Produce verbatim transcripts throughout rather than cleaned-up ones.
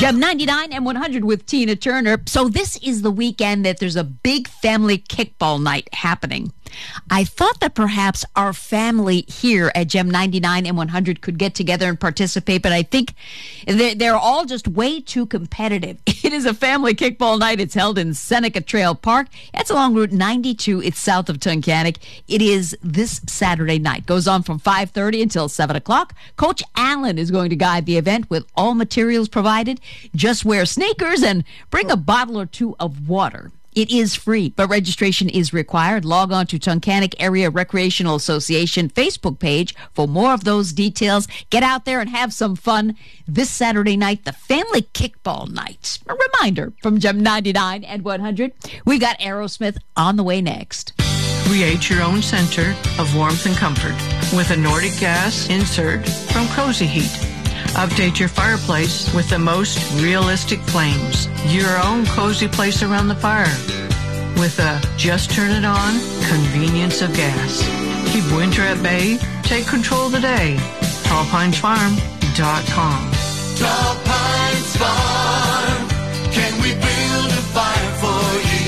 Gem ninety-nine and one hundred with Tina Turner. So this is the weekend that there's a big family kickball night happening. I thought that perhaps our family here at Gem ninety-nine and one hundred could get together and participate, but I think they're, they're all just way too competitive. It is a family kickball night. It's held in Seneca Trail Park. It's along Route ninety-two. It's south of Tunkhannock. It is this Saturday night. Goes on from five thirty until seven o'clock. Coach Allen is going to guide the event with all materials provided. Just wear sneakers and bring a bottle or two of water. It is free, but registration is required. Log on to Tunkhannock Area Recreational Association Facebook page for more of those details. Get out there and have some fun this Saturday night, the Family Kickball Night. A reminder from Gem ninety-nine and one hundred. We got Aerosmith on the way next. Create your own center of warmth and comfort with a Nordic gas insert from Cozy Heat. Update your fireplace with the most realistic flames. Your own cozy place around the fire with a just turn it on convenience of gas. Keep winter at bay. Take control of the day. tall pines farm dot com. Tall Pines Farm. Can we build a fire for you?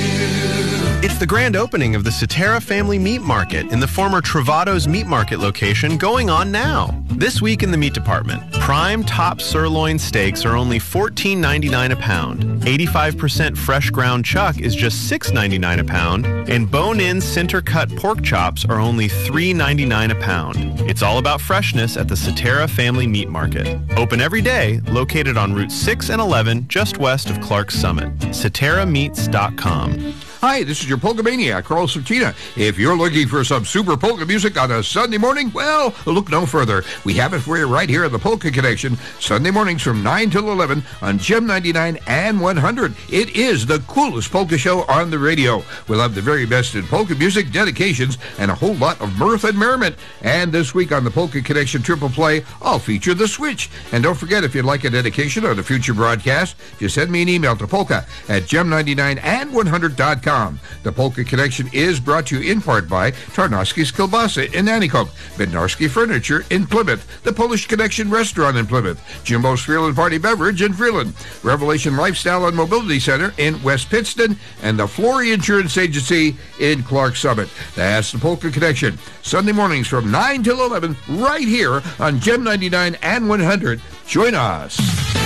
It's the grand opening of the Cetera Family Meat Market in the former Travado's Meat Market location going on now. This week in the meat department, prime top sirloin steaks are only fourteen ninety-nine a pound. eighty-five percent fresh ground chuck is just six ninety-nine a pound. And bone-in center-cut pork chops are only three ninety-nine a pound. It's all about freshness at the Cetera Family Meat Market. Open every day, located on Route six and eleven, just west of Clark's Summit. Cetera Meats dot com. Hi, this is your Polka Maniac, Carl Sertina. If you're looking for some super polka music on a Sunday morning, well, look no further. We have it for you right here on the Polka Connection, Sunday mornings from nine till eleven on Gem ninety-nine and one hundred. It is the coolest polka show on the radio. We'll have the very best in polka music, dedications, and a whole lot of mirth and merriment. And this week on the Polka Connection Triple Play, I'll feature The Switch. And don't forget, if you'd like a dedication on a future broadcast, just send me an email to polka at gem ninety-nine and one hundred dot com. The Polka Connection is brought to you in part by Tarnowski's Kielbasa in Nanticoke, Bednarski Furniture in Plymouth, the Polish Connection Restaurant in Plymouth, Jimbo's Freeland Party Beverage in Freeland, Revelation Lifestyle and Mobility Center in West Pittston, and the Flory Insurance Agency in Clark Summit. That's the Polka Connection, Sunday mornings from nine till eleven, right here on Gem ninety-nine and one hundred. Join us.